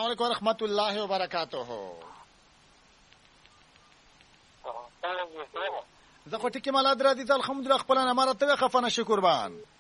علیکم ورحمت الله وبرکاته. زه خو ټکی مالا درا دي الحمدلله خپل نه مرته خفنه شي قربان.